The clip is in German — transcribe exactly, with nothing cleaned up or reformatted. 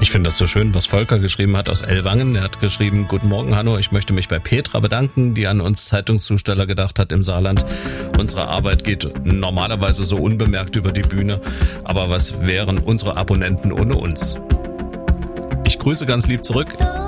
Ich finde das so schön, was Volker geschrieben hat aus Ellwangen. Er hat geschrieben, guten Morgen Hanno, ich möchte mich bei Petra bedanken, die an uns Zeitungszusteller gedacht hat im Saarland. Unsere Arbeit geht normalerweise so unbemerkt über die Bühne, aber was wären unsere Abonnenten ohne uns? Ich grüße ganz lieb zurück.